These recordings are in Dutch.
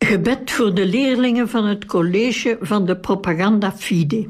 Gebed voor de leerlingen van het college van de Propaganda Fide.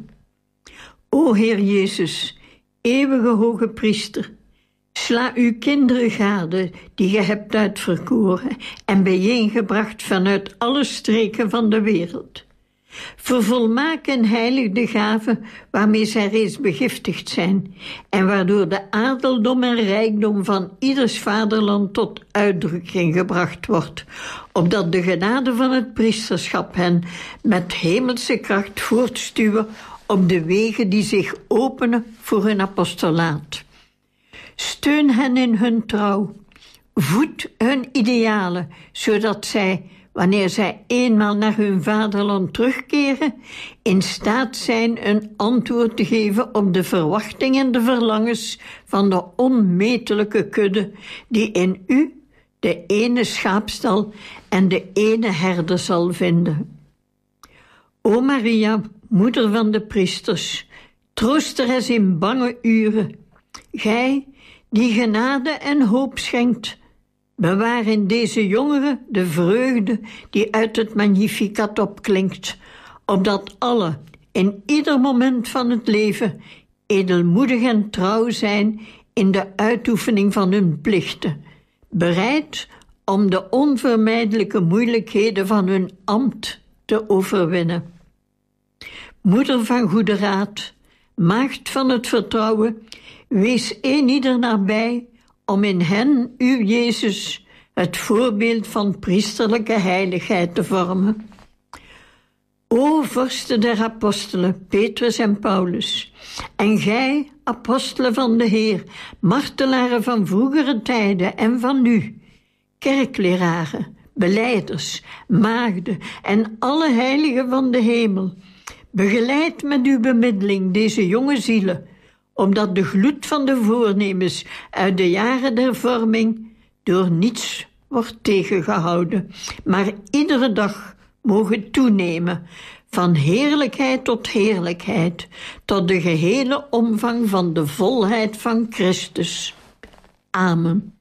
O Heer Jezus, eeuwige hoge priester, sla uw kinderen gade die je hebt uitverkoren en bijeengebracht vanuit alle streken van de wereld. Vervolmaak en heilig de gaven waarmee zij reeds begiftigd zijn en waardoor de adeldom en rijkdom van ieders vaderland tot uitdrukking gebracht wordt, opdat de genade van het priesterschap hen met hemelse kracht voortstuwen op de wegen die zich openen voor hun apostolaat. Steun hen in hun trouw, voed hun idealen, zodat zij, wanneer zij eenmaal naar hun vaderland terugkeren, in staat zijn een antwoord te geven op de verwachtingen en de verlangens van de onmetelijke kudde die in u de ene schaapstal en de ene herder zal vinden. O Maria, moeder van de priesters, troosteres in bange uren, gij die genade en hoop schenkt, bewaar in deze jongeren de vreugde die uit het Magnificat opklinkt, opdat alle in ieder moment van het leven edelmoedig en trouw zijn in de uitoefening van hun plichten, bereid om de onvermijdelijke moeilijkheden van hun ambt te overwinnen. Moeder van goede raad, maagd van het vertrouwen, wees eenieder nabij om in hen, uw Jezus, het voorbeeld van priesterlijke heiligheid te vormen. O vorsten der apostelen, Petrus en Paulus, en gij, apostelen van de Heer, martelaren van vroegere tijden en van nu, kerkleraren, belijders, maagden en alle heiligen van de hemel, begeleid met uw bemiddeling deze jonge zielen, omdat de gloed van de voornemens uit de jaren der vorming door niets wordt tegengehouden, maar iedere dag mogen toenemen, van heerlijkheid tot heerlijkheid, tot de gehele omvang van de volheid van Christus. Amen.